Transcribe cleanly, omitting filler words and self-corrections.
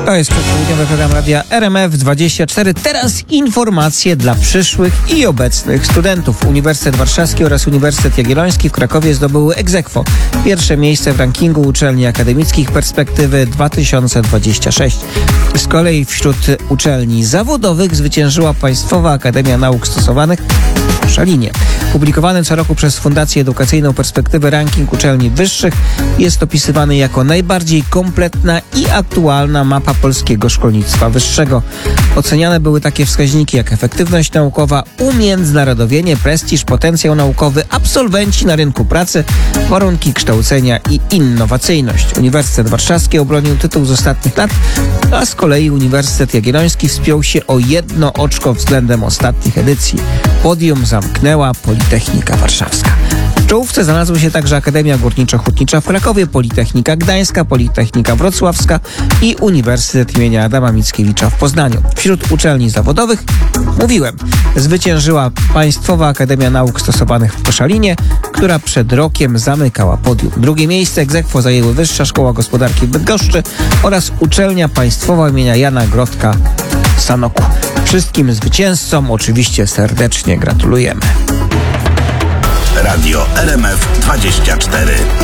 To jest przedpołudniowy program Radia RMF24. Teraz informacje dla przyszłych i obecnych studentów. Uniwersytet Warszawski oraz Uniwersytet Jagielloński w Krakowie zdobyły ex aequo pierwsze miejsce w rankingu uczelni akademickich Perspektywy 2026. Z kolei wśród uczelni zawodowych zwyciężyła Państwowa Akademia Nauk Stosowanych w Koszalinie. Publikowany co roku przez Fundację Edukacyjną Perspektywy ranking uczelni wyższych jest opisywany jako najbardziej kompletna i aktualna mapa polskiego szkolnictwa wyższego. Oceniane były takie wskaźniki jak efektywność naukowa, umiędzynarodowienie, prestiż, potencjał naukowy, absolwenci na rynku pracy, warunki kształcenia i innowacyjność. Uniwersytet Warszawski obronił tytuł z ostatnich lat, a z kolei Uniwersytet Jagielloński wspiął się o 1 oczko względem ostatnich edycji. Podium zamknęła Politechnika Warszawska. W czołówce znalazły się także Akademia Górniczo-Hutnicza w Krakowie, Politechnika Gdańska, Politechnika Wrocławska i Uniwersytet im. Adama Mickiewicza w Poznaniu. Wśród uczelni zawodowych, zwyciężyła Państwowa Akademia Nauk Stosowanych w Koszalinie, która przed rokiem zamykała podium. Drugie miejsce ex aequo zajęły Wyższa Szkoła Gospodarki w Bydgoszczy oraz Uczelnia Państwowa im. Jana Grodka w Sanoku. Wszystkim zwycięzcom oczywiście serdecznie gratulujemy. Radio RMF24.